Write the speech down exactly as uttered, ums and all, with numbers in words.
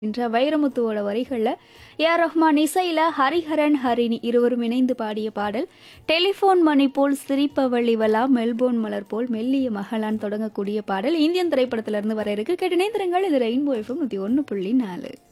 என்ற வைரமுத்துவோட வரிகள்ல A R Rahman இசையில ஹரிஹரன் ஹரிணி இருவரும் இணைந்து பாடிய பாடல். டெலிபோன் மணி போல் சிரிப்பவள் இவளா, மெல்போர்ன் மலர் போல் மெல்லிய மகளான் தொடங்கக்கூடிய பாடல் இந்தியன் திரைப்படத்திலிருந்து வர இருக்கு. கேட்டு நேந்திரங்கள் இது ரெயின்போ எஃப்எம் நூத்தி ஒன்னு புள்ளி நாலு.